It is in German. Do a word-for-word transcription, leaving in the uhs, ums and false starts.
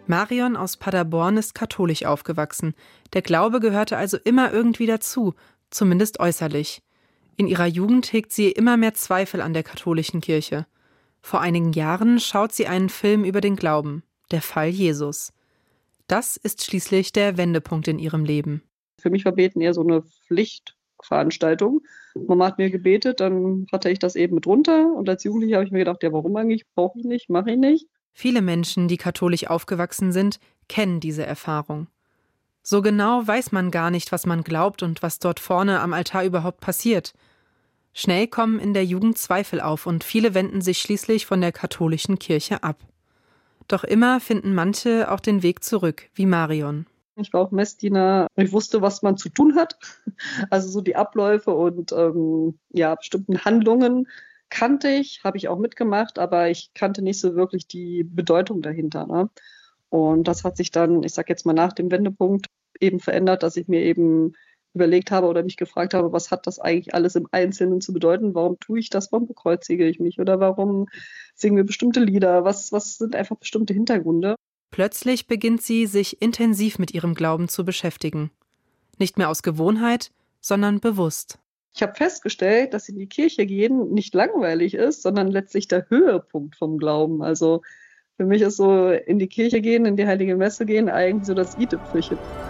Marion aus Paderborn ist katholisch aufgewachsen. Der Glaube gehörte also immer irgendwie dazu, zumindest äußerlich. In ihrer Jugend hegt sie immer mehr Zweifel an der katholischen Kirche. Vor einigen Jahren schaut sie einen Film über den Glauben, der Fall Jesus. Das ist schließlich der Wendepunkt in ihrem Leben. Für mich war Beten eher so eine Pflichtveranstaltung. Mama hat mir gebetet, dann hatte ich das eben mit runter. Und als Jugendliche habe ich mir gedacht, ja, warum eigentlich? Brauche ich nicht, mache ich nicht. Viele Menschen, die katholisch aufgewachsen sind, kennen diese Erfahrung. So genau weiß man gar nicht, was man glaubt und was dort vorne am Altar überhaupt passiert. Schnell kommen in der Jugend Zweifel auf und viele wenden sich schließlich von der katholischen Kirche ab. Doch immer finden manche auch den Weg zurück, wie Marion. Ich war auch Messdiener. Ich wusste, was man zu tun hat. Also so die Abläufe und ähm, ja, bestimmten Handlungen kannte ich, habe ich auch mitgemacht, aber ich kannte nicht so wirklich die Bedeutung dahinter. Ne? Und das hat sich dann, ich sage jetzt mal nach dem Wendepunkt, eben verändert, dass ich mir eben überlegt habe oder mich gefragt habe, was hat das eigentlich alles im Einzelnen zu bedeuten? Warum tue ich das? Warum bekreuzige ich mich? Oder warum singen wir bestimmte Lieder? Was, was sind einfach bestimmte Hintergründe? Plötzlich beginnt sie, sich intensiv mit ihrem Glauben zu beschäftigen. Nicht mehr aus Gewohnheit, sondern bewusst. Ich habe festgestellt, dass in die Kirche gehen nicht langweilig ist, sondern letztlich der Höhepunkt vom Glauben. Also für mich ist so in die Kirche gehen, in die Heilige Messe gehen eigentlich so das i-Tüpfelchen.